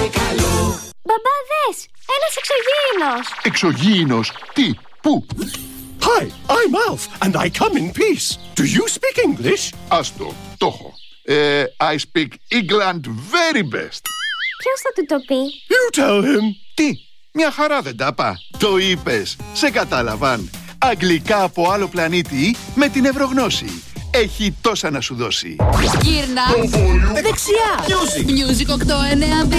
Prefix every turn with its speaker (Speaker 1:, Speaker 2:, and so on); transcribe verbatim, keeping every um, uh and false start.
Speaker 1: καλό.
Speaker 2: Μπαμπά, δες! Ένας εξωγήινος!
Speaker 3: Εξωγήινος? Τι? Πού?
Speaker 4: Hi, I'm Alf, and I come in peace. Do you speak English?
Speaker 3: Άστο, το έχω. Ε, I speak England very best.
Speaker 2: Ποιος θα του το πει?
Speaker 4: You tell him.
Speaker 3: Τι? Μια χαρά δεν τα πά. Το είπες. Σε κατάλαβαν. Αγγλικά από άλλο πλανήτη με την Ευρωγνώση. Έχει τόσα να σου δώσει.
Speaker 5: Γύρνα. Δεξιά. Music. Music οκτώ εννιά δύο.